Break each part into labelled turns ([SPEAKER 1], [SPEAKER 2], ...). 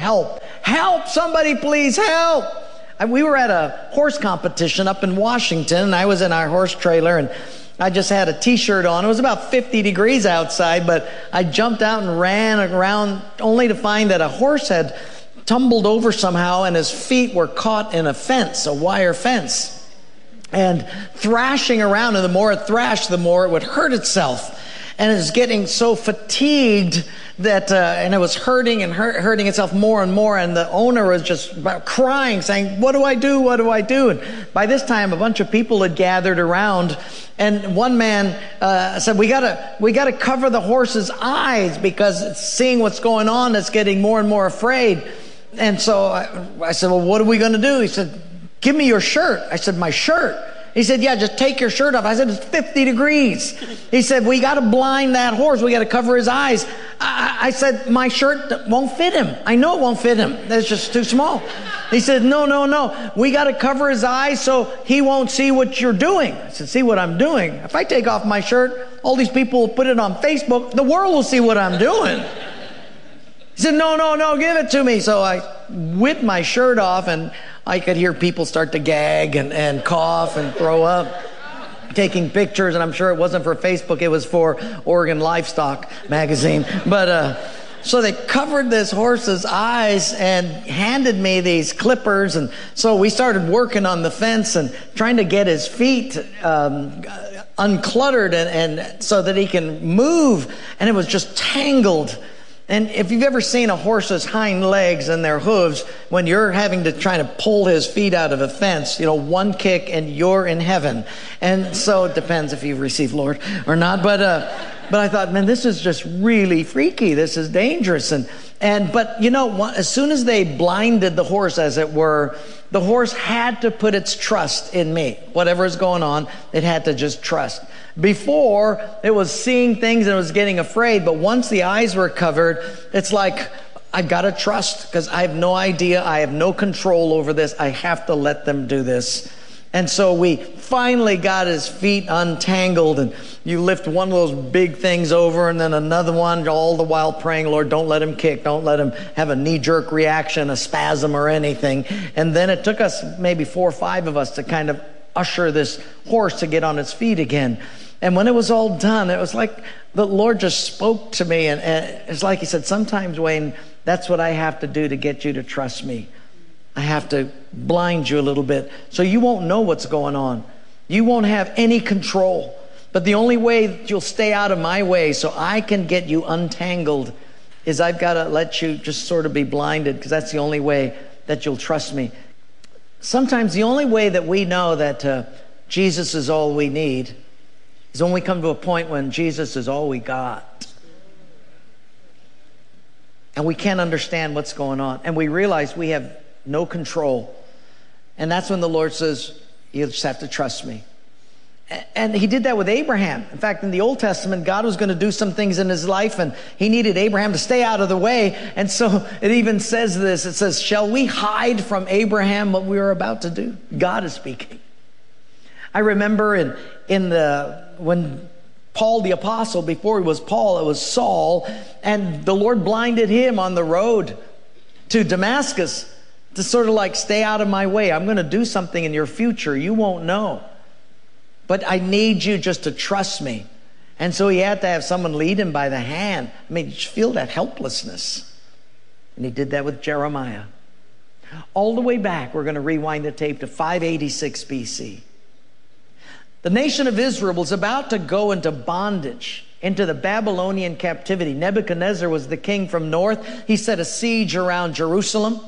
[SPEAKER 1] help. Help, somebody please help. We were at a horse competition up in Washington, and I was in our horse trailer, and I just had a t-shirt on. It was about 50 degrees outside, but I jumped out and ran around only to find that a horse had tumbled over somehow, and his feet were caught in a fence, a wire fence, and thrashing around. And the more it thrashed, the more it would hurt itself. And it was getting so fatigued that, and it was hurting and hurting itself more and more. And the owner was just about crying, saying, what do I do? What do I do? And by this time, a bunch of people had gathered around. And one man said, we gotta cover the horse's eyes, because it's seeing what's going on, it's getting more and more afraid. And so I said, well, what are we going to do? He said, give me your shirt. I said, my shirt? He said, yeah, just take your shirt off. I said, it's 50 degrees. He said, we got to blind that horse. We got to cover his eyes. I said, my shirt won't fit him. I know it won't fit him. It's just too small. He said, no. We got to cover his eyes so he won't see what you're doing. I said, see what I'm doing? If I take off my shirt, all these people will put it on Facebook. The world will see what I'm doing. He said, no, give it to me. So I whipped my shirt off, and I could hear people start to gag and cough and throw up, taking pictures. And I'm sure it wasn't for Facebook. It was for Oregon Livestock magazine. But so they covered this horse's eyes and handed me these clippers. And so we started working on the fence and trying to get his feet uncluttered and so that he can move. And it was just tangled. And if you've ever seen a horse's hind legs and their hooves, when you're having to try to pull his feet out of a fence, one kick and you're in heaven. And so it depends if you've received Lord or not. But I thought, man, this is just really freaky. This is dangerous. But as soon as they blinded the horse, as it were, the horse had to put its trust in me. Whatever is going on, it had to just trust. Before, it was seeing things and it was getting afraid. But once the eyes were covered, it's like, I've got to trust, because I have no idea. I have no control over this. I have to let them do this. And so we finally got his feet untangled, and you lift one of those big things over and then another one, all the while praying, Lord, don't let him kick. Don't let him have a knee-jerk reaction, a spasm or anything. And then it took us maybe 4 or 5 of us to kind of usher this horse to get on its feet again. And when it was all done, it was like the Lord just spoke to me. And it's like he said, sometimes, Wayne, that's what I have to do to get you to trust me. I have to blind you a little bit so you won't know what's going on. You won't have any control. But the only way that you'll stay out of my way so I can get you untangled is I've got to let you just sort of be blinded, because that's the only way that you'll trust me. Sometimes the only way that we know that Jesus is all we need is when we come to a point when Jesus is all we got. And we can't understand what's going on. And we realize we have no control. And that's when the Lord says, you just have to trust me. And he did that with Abraham. In fact, in the Old Testament, God was going to do some things in his life, and he needed Abraham to stay out of the way. And so it even says this. It says, shall we hide from Abraham what we are about to do? God is speaking. I remember when Paul the apostle, before he was Paul, it was Saul, and the Lord blinded him on the road to Damascus to sort of like, stay out of my way. I'm going to do something in your future. You won't know. But I need you just to trust me. And so he had to have someone lead him by the hand. I mean, you feel that helplessness. And he did that with Jeremiah. All the way back, we're going to rewind the tape to 586 BC. The nation of Israel was about to go into bondage, into the Babylonian captivity. Nebuchadnezzar was the king from north. He set a siege around Jerusalem.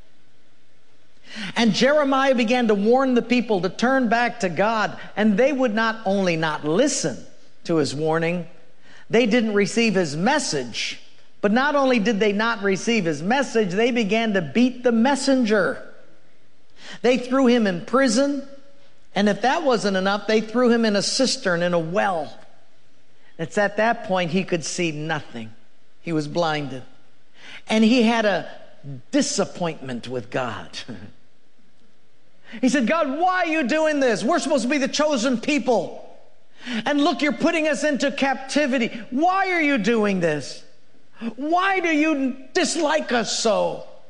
[SPEAKER 1] And Jeremiah began to warn the people to turn back to God. And they would not only not listen to his warning, they didn't receive his message. But not only did they not receive his message, they began to beat the messenger. They threw him in prison. And if that wasn't enough, they threw him in a cistern, in a well. It's at that point he could see nothing. He was blinded. And he had a disappointment with God. He said, God, why are you doing this? We're supposed to be the chosen people. And look, you're putting us into captivity. Why are you doing this? Why do you dislike us so?